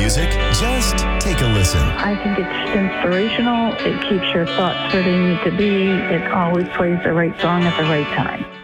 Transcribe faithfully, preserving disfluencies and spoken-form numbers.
music? Just take a listen. I think it's inspirational. It keeps your thoughts where they need to be. It always plays the right song at the right time.